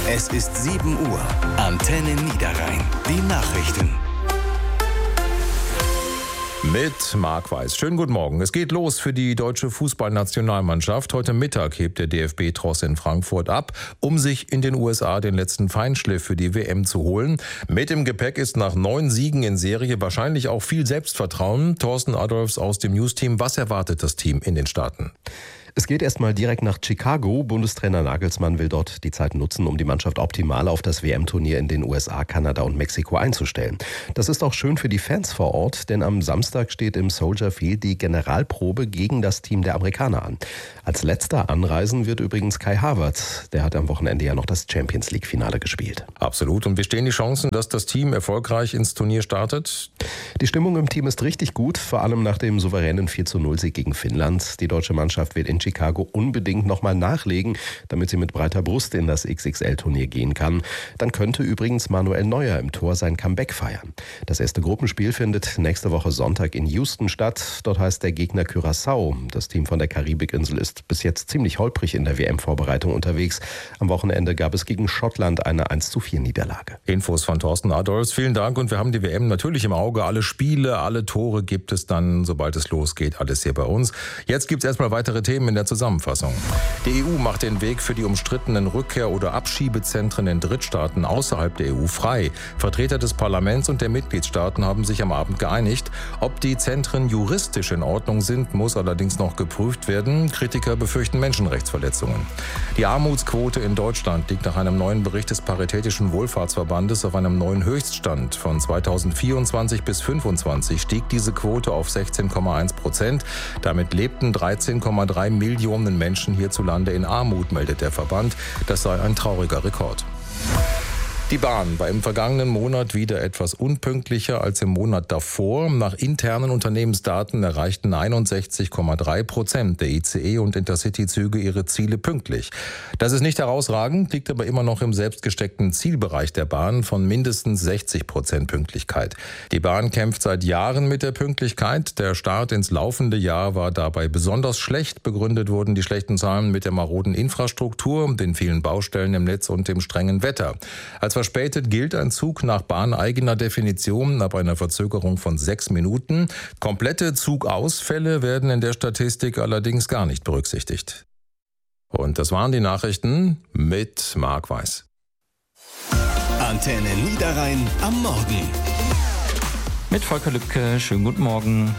Es ist 7 Uhr. Antenne Niederrhein. Die Nachrichten. Mit Marc Weiß. Schönen guten Morgen. Es geht los für die deutsche Fußballnationalmannschaft. Heute Mittag hebt der DFB-Tross in Frankfurt ab, um sich in den USA den letzten Feinschliff für die WM zu holen. Mit im Gepäck ist nach 9 Siegen in Serie wahrscheinlich auch viel Selbstvertrauen. Thorsten Adolphs aus dem News-Team. Was erwartet das Team in den Staaten? Es geht erstmal direkt nach Chicago. Bundestrainer Nagelsmann will dort die Zeit nutzen, um die Mannschaft optimal auf das WM-Turnier in den USA, Kanada und Mexiko einzustellen. Das ist auch schön für die Fans vor Ort, denn am Samstag steht im Soldier Field die Generalprobe gegen das Team der Amerikaner an. Als letzter anreisen wird übrigens Kai Havertz. Der hat am Wochenende ja noch das Champions-League-Finale gespielt. Absolut. Und wie stehen die Chancen, dass das Team erfolgreich ins Turnier startet? Die Stimmung im Team ist richtig gut, vor allem nach dem souveränen 4:0-Sieg gegen Finnland. Die deutsche Mannschaft will in Chicago unbedingt nochmal nachlegen, damit sie mit breiter Brust in das XXL-Turnier gehen kann. Dann könnte übrigens Manuel Neuer im Tor sein Comeback feiern. Das erste Gruppenspiel findet nächste Woche Sonntag in Houston statt. Dort heißt der Gegner Curaçao. Das Team von der Karibikinsel ist bis jetzt ziemlich holprig in der WM-Vorbereitung unterwegs. Am Wochenende gab es gegen Schottland eine 1:4-Niederlage. Infos von Thorsten Adolphs. Vielen Dank und wir haben die WM natürlich im Auge. Alle Spiele, alle Tore gibt es dann, sobald es losgeht, alles hier bei uns. Jetzt gibt es erstmal weitere Themen in der Zusammenfassung. Die EU macht den Weg für die umstrittenen Rückkehr- oder Abschiebezentren in Drittstaaten außerhalb der EU frei. Vertreter des Parlaments und der Mitgliedstaaten haben sich am Abend geeinigt. Ob die Zentren juristisch in Ordnung sind, muss allerdings noch geprüft werden. Kritiker befürchten Menschenrechtsverletzungen. Die Armutsquote in Deutschland liegt nach einem neuen Bericht des Paritätischen Wohlfahrtsverbandes auf einem neuen Höchststand. Von 2024 bis 2025 stieg diese Quote auf 16,1%. Damit lebten 13,3 Millionen Menschen hierzulande in Armut, meldet der Verband. Das sei ein trauriger Rekord. Die Bahn war im vergangenen Monat wieder etwas unpünktlicher als im Monat davor. Nach internen Unternehmensdaten erreichten 61,3% der ICE- und Intercity-Züge ihre Ziele pünktlich. Das ist nicht herausragend, liegt aber immer noch im selbstgesteckten Zielbereich der Bahn von mindestens 60% Pünktlichkeit. Die Bahn kämpft seit Jahren mit der Pünktlichkeit. Der Start ins laufende Jahr war dabei besonders schlecht. Begründet wurden die schlechten Zahlen mit der maroden Infrastruktur, den vielen Baustellen im Netz und dem strengen Wetter. Als verspätet gilt ein Zug nach bahneigener Definition ab einer Verzögerung von 6 Minuten. Komplette Zugausfälle werden in der Statistik allerdings gar nicht berücksichtigt. Und das waren die Nachrichten mit Marc Weiß. Antenne Niederrhein am Morgen. Mit Volker Lübke, schönen guten Morgen.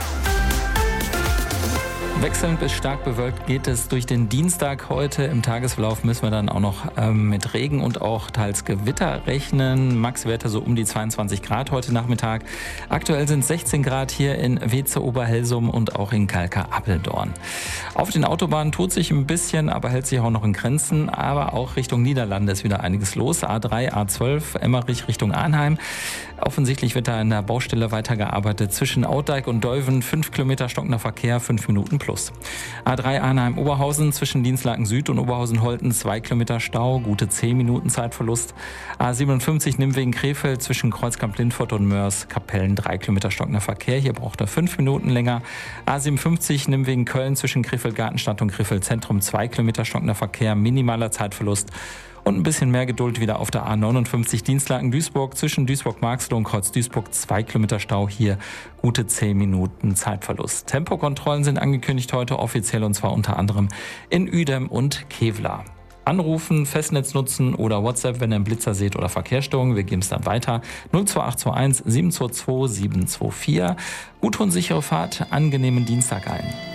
Wechselnd bis stark bewölkt geht es durch den Dienstag heute. Im Tagesverlauf müssen wir dann auch noch mit Regen und auch teils Gewitter rechnen. Maxwerte so um die 22 Grad heute Nachmittag. Aktuell sind 16 Grad hier in Weze Oberhelsum und auch in Kalka-Apeldoorn. Auf den Autobahnen tut sich ein bisschen, aber hält sich auch noch in Grenzen. Aber auch Richtung Niederlande ist wieder einiges los. A3, A12, Emmerich Richtung Arnheim. Offensichtlich wird da in der Baustelle weitergearbeitet. Zwischen Outdijk und Deuven 5 Kilometer stockender Verkehr, 5 Minuten plus. A3 Arnheim-Oberhausen zwischen Dienstlaken Süd und Oberhausen-Holten 2 Kilometer Stau, gute 10 Minuten Zeitverlust. A57 Nimwegen-Krefeld zwischen Kreuzkamp-Lindfort und Mörs-Kapellen 3 Kilometer stockender Verkehr. Hier braucht er 5 Minuten länger. A57 Nimwegen-Köln zwischen Krefeld-Gartenstadt und Krefeld-Zentrum 2 Kilometer stockender Verkehr, minimaler Zeitverlust. Und ein bisschen mehr Geduld wieder auf der A59 Dienstlaken-Duisburg zwischen Duisburg-Marxloh und Kreuz-Duisburg 2 Kilometer Stau, hier gute 10 Minuten Zeitverlust. Tempokontrollen sind angekündigt heute offiziell und zwar unter anderem in Uedem und Kevlar. Anrufen, Festnetz nutzen oder WhatsApp, wenn ihr einen Blitzer seht oder Verkehrsstörungen. Wir geben es dann weiter. 02821 722 724. Gute und sichere Fahrt, angenehmen Dienstag ein.